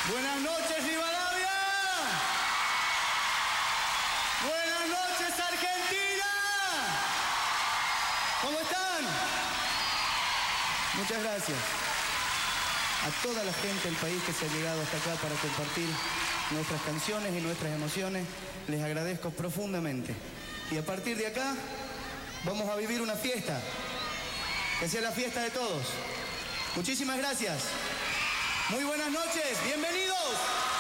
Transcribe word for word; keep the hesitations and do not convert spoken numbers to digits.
Buenas noches, Rivadavia. Buenas noches, Argentina. ¿Cómo están? Muchas gracias a toda la gente del país que se ha llegado hasta acá para compartir nuestras canciones y nuestras emociones. Les agradezco profundamente. Y a partir de acá vamos a vivir una fiesta, que sea la fiesta de todos. Muchísimas gracias. Muy buenas noches. Bienvenidos.